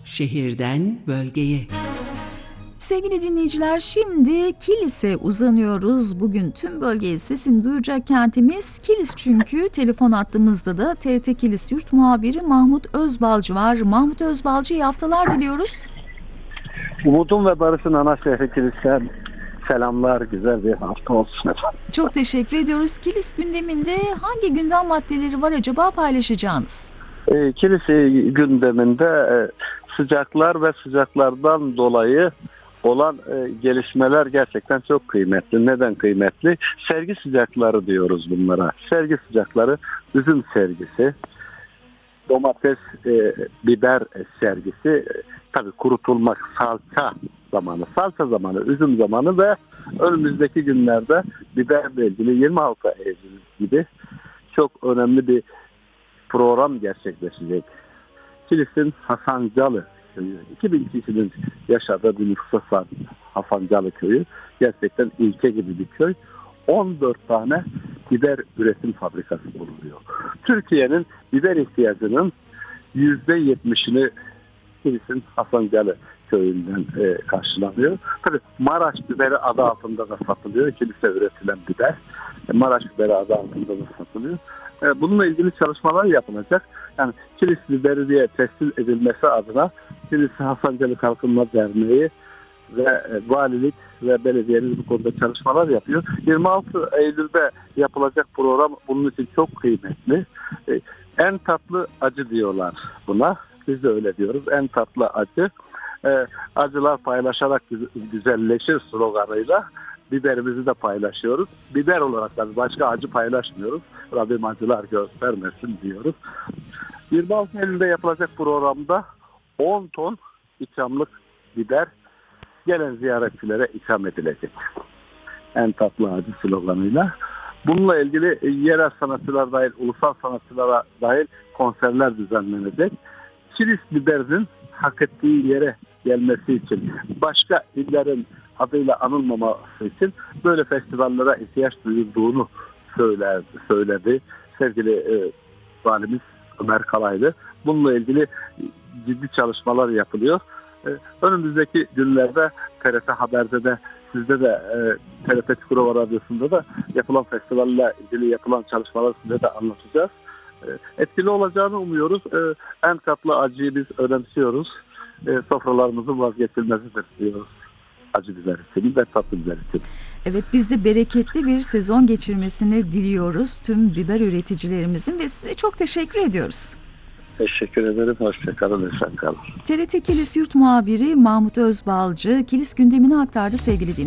Şehirden bölgeye. Sevgili dinleyiciler, şimdi Kilis'e uzanıyoruz. Bugün tüm bölgeye sesini duyacak kentimiz Kilis, çünkü telefon hattımızda da TRT Kilis Yurt Muhabiri Mahmut Özbalcı var. Mahmut Özbalcı, iyi haftalar diliyoruz. Umudun ve barışın ana şehri Kilis'ten selamlar, güzel bir hafta olsun efendim. Çok teşekkür ediyoruz. Kilis gündeminde hangi gündem maddeleri var acaba paylaşacağınız? Kilis gündeminde sıcaklar ve sıcaklardan dolayı olan gelişmeler gerçekten çok kıymetli. Neden kıymetli? Sergi sıcakları diyoruz bunlara. Sergi sıcakları, üzüm sergisi, domates, biber sergisi, tabii kurutulmak, salça zamanı, üzüm zamanı ve önümüzdeki günlerde biberle ilgili 26 Eylül gibi çok önemli bir program gerçekleşecek. Kilis'in Hasancalı köyü, 2000 kişinin yaşadığı bir nüfusa sahip Hasancalı köyü, gerçekten ilçe gibi bir köy. 14 tane biber üretim fabrikası bulunuyor. Türkiye'nin biber ihtiyacının %70'ini Kilis'in Hasancalı köyünden karşılanıyor. Tabii Maraş biberi adı altında da satılıyor. Kilis'te üretilen biber Maraş biberi adı altında da satılıyor. Bununla ilgili çalışmalar yapılacak. Yani Kilis biberi diye tescil edilmesi adına Kilis Hasancalı Kalkınma Derneği ve valilik ve belediyenin bu konuda çalışmalar yapıyor. 26 Eylül'de yapılacak program bunun için çok kıymetli. En tatlı acı diyorlar buna. Biz de öyle diyoruz. En tatlı acı. Acılar paylaşarak güzelleşir sloganıyla biberimizi de paylaşıyoruz. Biber olarak da başka acı paylaşmıyoruz. Rabbim acılar göstermesin diyoruz. 26 Eylül'de yapılacak programda 10 ton ikramlık biber gelen ziyaretçilere ikram edilecek. En tatlı acı sloganıyla. Bununla ilgili yerel sanatçılar dahil, ulusal sanatçılara dahil konserler düzenlenecek. Kilis biberinin hak ettiği yere gelmesi için, başka illerin adıyla anılmaması için böyle festivallere ihtiyaç duyulduğunu söyledi sevgili valimiz Ömer Kalaylı. Bununla ilgili ciddi çalışmalar yapılıyor. Önümüzdeki günlerde TRT Haber'de de, sizde de TRT Çukurova Radyosu'nda da yapılan festivalle ilgili yapılan çalışmaları size de anlatacağız. Etkili olacağını umuyoruz. En tatlı acıyı biz önemsiyoruz. Sofralarımızın vazgeçilmesidir diyoruz. Acı biber için ve tatlı biber için. Evet, biz de bereketli bir sezon geçirmesini diliyoruz tüm biber üreticilerimizin ve size çok teşekkür ediyoruz. Teşekkür ederim. Hoşçakalın. Esen kalın. TRT Kilis Yurt Muhabiri Mahmut Özbalcı Kilis gündemini aktardı sevgili dinleyiciler.